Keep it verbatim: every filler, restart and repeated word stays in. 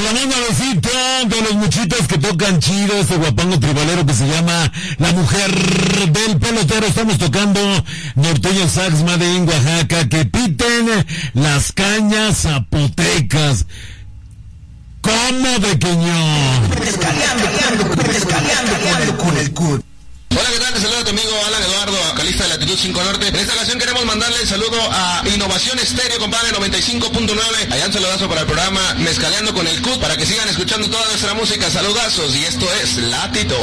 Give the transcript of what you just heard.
la manda besito de los muchitos que tocan chido, este guapango tribalero que se llama La Mujer del Pelotero. Estamos tocando norteño sax Made in Oaxaca, que piten las cañas zapotecas. ¿Cómo pequeño? Escaleando, escaleando con el cut. Hola, ¿qué tal? Te saluda tu amigo Alan Eduardo, vocalista de Latitud cinco Norte. En esta ocasión queremos mandarle el saludo a Innovación Estéreo, compadre, noventa y cinco punto nueve. Allá un saludazo para el programa Mezcaleando con el Cut, para que sigan escuchando toda nuestra música. Saludazos, y esto es Latitud.